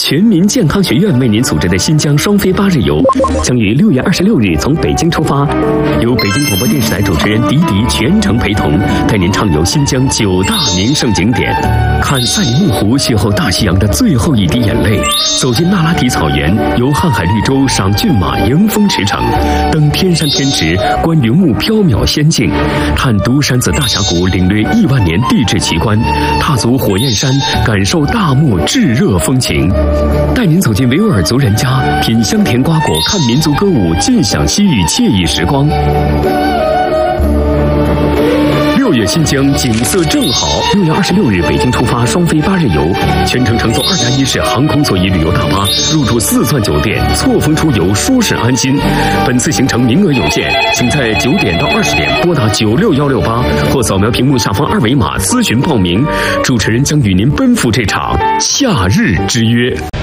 全民健康学院为您组织的新疆双飞8日游，将于6月26日从北京出发，由北京广播电视台主持人迪迪全程陪同，带您畅游新疆9大名胜景点，看赛里木湖邂逅大西洋的最后一滴眼泪，走进那拉提草原，游瀚海绿洲，赏骏马，迎风驰骋，登天山天池，观云雾缥缈仙境，看独山子大峡谷，领略亿万年地质奇观，踏足火焰山，感受大漠炙热风情，带您走进维吾尔族人家，品香甜瓜果，看民族歌舞，尽享西域惬意时光。6月新疆景色正好，6月26日北京出发，双飞8日游，全程乘坐2+1式航空座椅旅游大巴，入住4钻酒店，错峰出游，舒适安心。本次行程名额有限，请在9点到20点拨打96168或扫描屏幕下方2维码咨询报名。主持人将与您奔赴这场夏日之约。